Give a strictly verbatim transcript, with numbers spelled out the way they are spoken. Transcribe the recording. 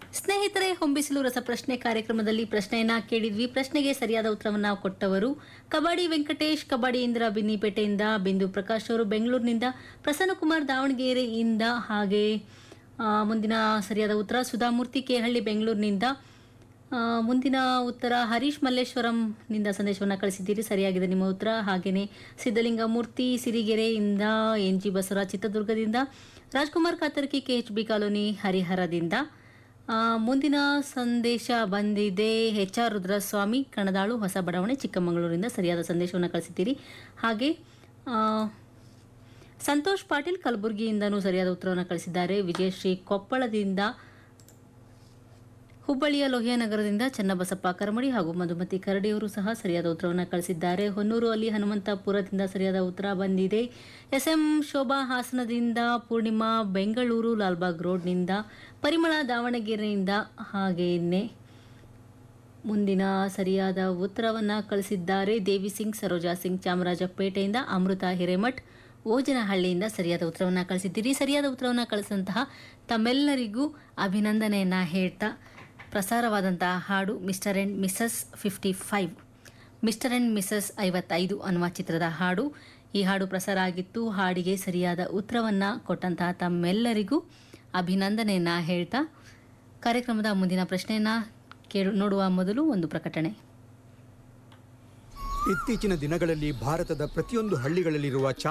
ಸ್ನೇಹಿತರೆ, ಹೊಂಬಿಸಿಲು ರಸಪ್ರಶ್ನೆ ಕಾರ್ಯಕ್ರಮದಲ್ಲಿ ಪ್ರಶ್ನೆಯನ್ನ ಕೇಳಿದ್ವಿ. ಪ್ರಶ್ನೆಗೆ ಸರಿಯಾದ ಉತ್ತರವನ್ನ ಕೊಟ್ಟವರು ಕಬಡ್ಡಿ ವೆಂಕಟೇಶ್ ಕಬಡ್ಡಿಯಿಂದ ಬಿನ್ನಿಪೇಟೆಯಿಂದ, ಬಿಂದು ಪ್ರಕಾಶ್ ಅವರು ಬೆಂಗಳೂರಿನಿಂದ, ಪ್ರಸನ್ನಕುಮಾರ್ ದಾವಣಗೆರೆಯಿಂದ, ಹಾಗೆ ಆ, ಮುಂದಿನ ಸರಿಯಾದ ಉತ್ತರ ಸುಧಾಮೂರ್ತಿ ಕೇಹಳ್ಳಿ ಬೆಂಗಳೂರಿನಿಂದ. ಆ, ಮುಂದಿನ ಉತ್ತರ ಹರೀಶ್ ಮಲ್ಲೇಶ್ವರಂನಿಂದ ಸಂದೇಶವನ್ನು ಕಳಿಸಿದ್ದೀರಿ, ಸರಿಯಾಗಿದೆ ನಿಮ್ಮ ಉತ್ತರ. ಹಾಗೆಯೇ ಸಿದ್ದಲಿಂಗ ಮೂರ್ತಿ ಸಿರಿಗೆರೆಯಿಂದ, ಎನ್ ಜಿ ಬಸವರಾಜ್ ಚಿತ್ರದುರ್ಗದಿಂದ, Rajkumar Katarki K H B colony ಹರಿಹರದಿಂದ. ಆ, ಮುಂದಿನ ಸಂದೇಶ ಬಂದಿದೆ ಎಚ್ ಆರ್ ರುದ್ರಸ್ವಾಮಿ ಕಣದಾಳು ಹೊಸ ಬಡಾವಣೆ ಚಿಕ್ಕಮಗಳೂರಿನಿಂದ, ಸರಿಯಾದ ಸಂದೇಶವನ್ನು ಕಳಿಸಿದ್ದೀರಿ. ಹಾಗೆ ಆ, ಸಂತೋಷ್ ಪಾಟೀಲ್ ಕಲಬುರಗಿಯಿಂದನೂ ಸರಿಯಾದ ಉತ್ತರವನ್ನು ಕಳಿಸಿದ್ದಾರೆ. ವಿಜಯಶ್ರೀ ಕೊಪ್ಪಳದಿಂದ, ಹುಬ್ಬಳ್ಳಿಯ ಲೋಹಿಯಾನಗರದಿಂದ ಚನ್ನಬಸಪ್ಪ ಕರಮಡಿ ಹಾಗೂ ಮಧುಮತಿ ಕರಡಿಯವರು ಸಹ ಸರಿಯಾದ ಉತ್ತರವನ್ನು ಕಳಿಸಿದ್ದಾರೆ. ಹೊನ್ನೂರು ಅಲ್ಲಿ ಹನುಮಂತಪುರದಿಂದ ಸರಿಯಾದ ಉತ್ತರ ಬಂದಿದೆ. ಎಸ್ ಎಂ ಶೋಭಾ ಹಾಸನದಿಂದ, ಪೂರ್ಣಿಮಾ ಬೆಂಗಳೂರು ಲಾಲ್ಬಾಗ್ ರೋಡ್ನಿಂದ, ಪರಿಮಳ ದಾವಣಗೆರೆಯಿಂದ, ಹಾಗೆಯೇ ಮುಂದಿನ ಸರಿಯಾದ ಉತ್ತರವನ್ನು ಕಳಿಸಿದ್ದಾರೆ ದೇವಿ ಸಿಂಗ್ ಸರೋಜಾ ಸಿಂಗ್ ಚಾಮರಾಜಪೇಟೆಯಿಂದ, ಅಮೃತ ಹಿರೇಮಠ್ ಓಜನಹಳ್ಳಿಯಿಂದ ಸರಿಯಾದ ಉತ್ತರವನ್ನು ಕಳಿಸಿದ್ದೀರಿ. ಸರಿಯಾದ ಉತ್ತರವನ್ನು ಕಳಿಸಿದಂತಹ ತಮ್ಮೆಲ್ಲರಿಗೂ ಅಭಿನಂದನೆಯನ್ನು ಹೇಳ್ತಾ ಪ್ರಸಾರವಾದಂತಹ ಹಾಡು mister and Mrs fifty five mister and Mrs ಐವತ್ತೈದು ಅನ್ನುವ ಚಿತ್ರದ ಹಾಡು. ಈ ಹಾಡು ಪ್ರಸಾರ ಆಗಿತ್ತು. ಹಾಡಿಗೆ ಸರಿಯಾದ ಉತ್ತರವನ್ನು ಕೊಟ್ಟಂತಹ ತಮ್ಮೆಲ್ಲರಿಗೂ ಅಭಿನಂದನೆಯನ್ನು ಹೇಳ್ತಾ ಕಾರ್ಯಕ್ರಮದ ಮುಂದಿನ ಪ್ರಶ್ನೆಯನ್ನು ಕೇಳು ನೋಡುವ ಮೊದಲು ಒಂದು ಪ್ರಕಟಣೆ. ಇತ್ತೀಚಿನ ದಿನಗಳಲ್ಲಿ ಭಾರತದ ಪ್ರತಿಯೊಂದು ಹಳ್ಳಿಗಳಲ್ಲಿರುವ